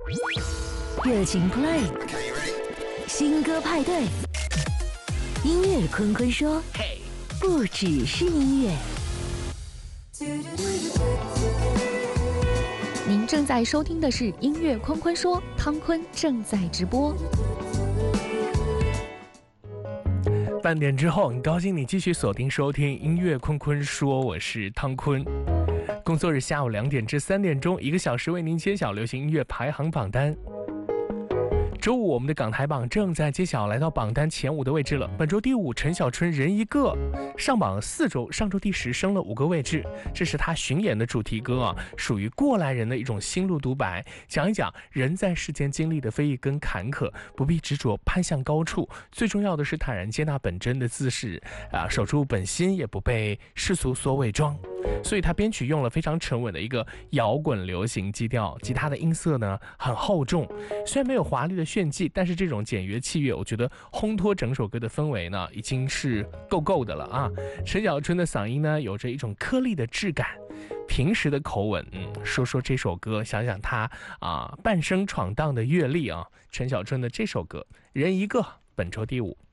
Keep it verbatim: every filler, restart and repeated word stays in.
热情 play， 新歌派对，音乐坤坤说，不只是音乐。 您正在收听的是音乐坤坤说，汤坤正在直播。 半点之后，很高兴你继续锁定收听音乐坤坤说，我是汤坤。工作日下午两点至三点钟，一个小时为您揭晓流行音乐排行榜单。周五我们的港台榜正在揭晓，来到榜单前五的位置了。本周第五，陈小春《人一个》上榜四周，上周第十升了五个位置。这是他巡演的主题歌啊，属于过来人的一种心路独白，讲一讲人在世间经历的非议跟坎坷，不必执着攀向高处，最重要的是坦然接纳本真的自是啊，守住本心，也不被世俗所伪装。所以他编曲用了非常沉稳的一个摇滚流行基调，吉他的音色呢很厚重，虽然没有华丽的炫技，但是这种简约器乐，我觉得烘托整首歌的氛围呢已经是够够的了啊。陈小春的嗓音呢有着一种颗粒的质感，平时的口吻，嗯，说说这首歌，想想他啊半生闯荡的阅历啊，陈小春的这首歌《人一个》本周第五。